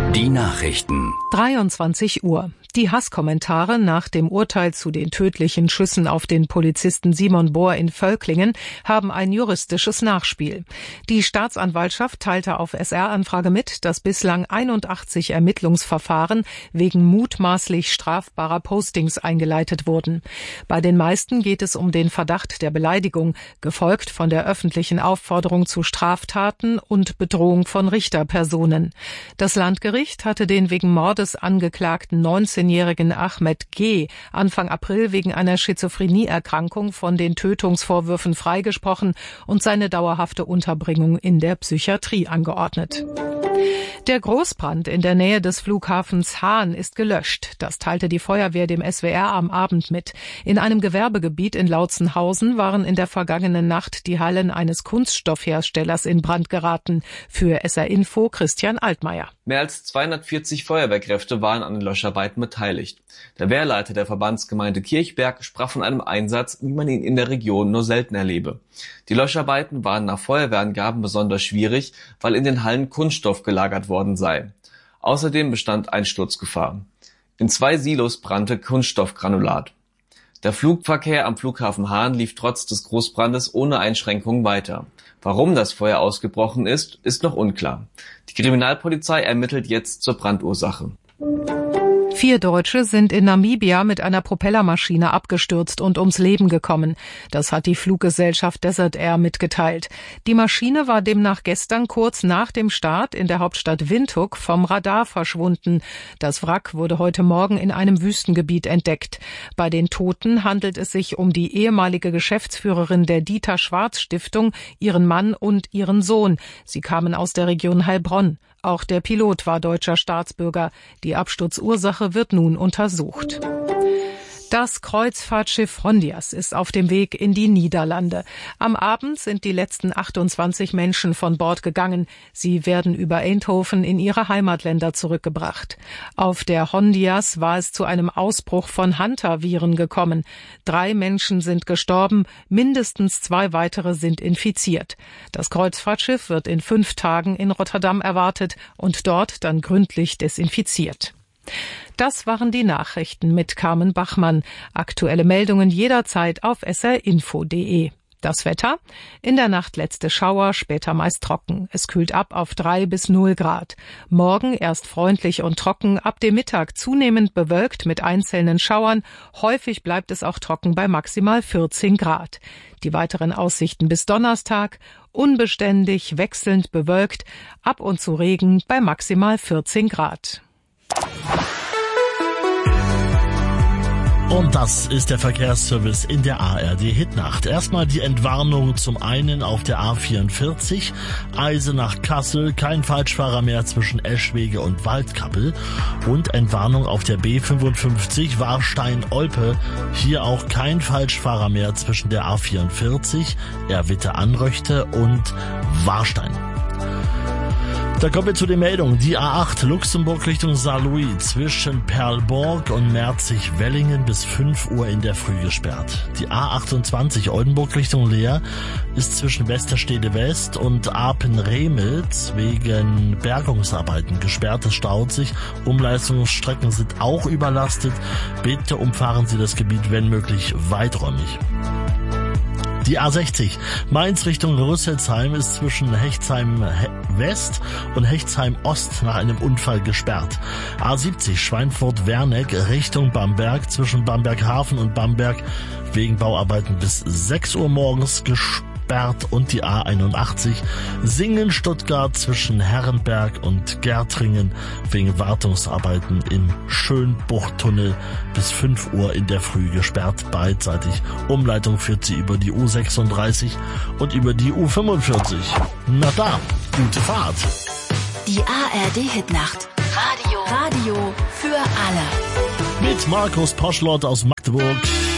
Die Nachrichten. 23 Uhr. Die Hasskommentare nach dem Urteil zu den tödlichen Schüssen auf den Polizisten Simon Bohr in Völklingen haben ein juristisches Nachspiel. Die Staatsanwaltschaft teilte auf SR-Anfrage mit, dass bislang 81 Ermittlungsverfahren wegen mutmaßlich strafbarer Postings eingeleitet wurden. Bei den meisten geht es um den Verdacht der Beleidigung, gefolgt von der öffentlichen Aufforderung zu Straftaten und Bedrohung von Richterpersonen. Das Landgericht hatte den wegen Mordes angeklagten 19-jährigen Ahmed G. Anfang April wegen einer Schizophrenieerkrankung von den Tötungsvorwürfen freigesprochen und seine dauerhafte Unterbringung in der Psychiatrie angeordnet. Der Großbrand in der Nähe des Flughafens Hahn ist gelöscht. Das teilte die Feuerwehr dem SWR am Abend mit. In einem Gewerbegebiet in Lautzenhausen waren in der vergangenen Nacht die Hallen eines Kunststoffherstellers in Brand geraten. Für SR Info Christian Altmaier. Mehr als 240 Feuerwehrkräfte waren an den Löscharbeiten beteiligt. Der Wehrleiter der Verbandsgemeinde Kirchberg sprach von einem Einsatz, wie man ihn in der Region nur selten erlebe. Die Löscharbeiten waren nach Feuerwehrangaben besonders schwierig, weil in den Hallen Kunststoff gelagert worden sei. Außerdem bestand Einsturzgefahr. In 2 Silos brannte Kunststoffgranulat. Der Flugverkehr am Flughafen Hahn lief trotz des Großbrandes ohne Einschränkungen weiter. Warum das Feuer ausgebrochen ist noch unklar. Die Kriminalpolizei ermittelt jetzt zur Brandursache. 4 Deutsche sind in Namibia mit einer Propellermaschine abgestürzt und ums Leben gekommen. Das hat die Fluggesellschaft Desert Air mitgeteilt. Die Maschine war demnach gestern kurz nach dem Start in der Hauptstadt Windhoek vom Radar verschwunden. Das Wrack wurde heute Morgen in einem Wüstengebiet entdeckt. Bei den Toten handelt es sich um die ehemalige Geschäftsführerin der Dieter Schwarz Stiftung, ihren Mann und ihren Sohn. Sie kamen aus der Region Heilbronn. Auch der Pilot war deutscher Staatsbürger. Die Absturzursache wird nun untersucht. Das Kreuzfahrtschiff Hondias ist auf dem Weg in die Niederlande. Am Abend sind die letzten 28 Menschen von Bord gegangen. Sie werden über Eindhoven in ihre Heimatländer zurückgebracht. Auf der Hondias war es zu einem Ausbruch von Hantaviren gekommen. 3 Menschen sind gestorben, mindestens 2 weitere sind infiziert. Das Kreuzfahrtschiff wird in 5 Tagen in Rotterdam erwartet und dort dann gründlich desinfiziert. Das waren die Nachrichten mit Carmen Bachmann. Aktuelle Meldungen jederzeit auf srinfo.de. Das Wetter? In der Nacht letzte Schauer, später meist trocken. Es kühlt ab auf 3 bis 0 Grad. Morgen erst freundlich und trocken, ab dem Mittag zunehmend bewölkt mit einzelnen Schauern. Häufig bleibt es auch trocken bei maximal 14 Grad. Die weiteren Aussichten bis Donnerstag: unbeständig, wechselnd bewölkt, ab und zu Regen bei maximal 14 Grad. Und das ist der Verkehrsservice in der ARD Hitnacht. Erstmal die Entwarnung zum einen auf der A44, Eisenach-Kassel, kein Falschfahrer mehr zwischen Eschwege und Waldkappel. Und Entwarnung auf der B55, Warstein-Olpe, hier auch kein Falschfahrer mehr zwischen der A44, Erwitte-Anröchte und Warstein. Da kommen wir zu den Meldungen. Die A8 Luxemburg Richtung Saarlouis zwischen Perlborg und Merzig-Wellingen bis 5 Uhr in der Früh gesperrt. Die A28 Oldenburg Richtung Leer ist zwischen Westerstede West und Apen-Remitz wegen Bergungsarbeiten gesperrt. Es staut sich. Umleitungsstrecken sind auch überlastet. Bitte umfahren Sie das Gebiet, wenn möglich, weiträumig. Die A60 Mainz Richtung Rüsselsheim ist zwischen Hechtsheim West und Hechtsheim Ost nach einem Unfall gesperrt. A70 Schweinfurt-Werneck Richtung Bamberg zwischen Bamberg-Hafen und Bamberg wegen Bauarbeiten bis 6 Uhr morgens gesperrt. Und die A81 Singen-Stuttgart zwischen Herrenberg und Gärtringen wegen Wartungsarbeiten im Schönbuchttunnel bis 5 Uhr in der Früh gesperrt. Beidseitig Umleitung führt sie über die U36 und über die U45. Na da, gute Fahrt. Die ARD Hitnacht. Radio für alle. Mit Markus Poschlott aus Magdeburg.